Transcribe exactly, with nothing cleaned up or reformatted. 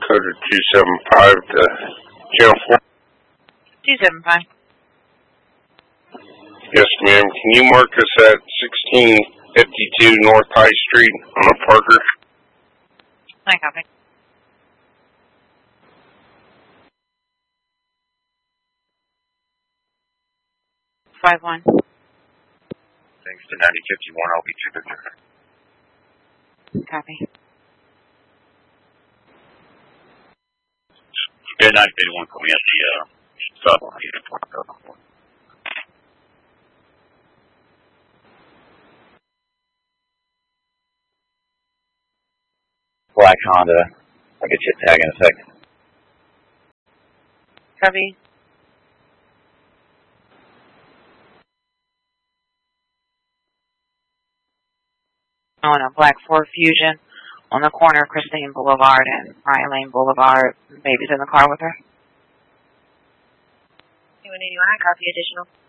code of two seven five to channel four. two seven five. Yes, ma'am. Can you mark us at sixteen fifty-two North High Street on a Parker? I copy. five one. Thanks to ninety fifty-one, I'll be two Victor. Copy. Yeah, ninety fifty-one, put me at the uh, stop line. Black Honda. I'll get you a tag in a second. Copy. On a black Ford Fusion on the corner of Christine Boulevard and Ryan Lane Boulevard. Baby's in the car with her. two one eight one, copy additional.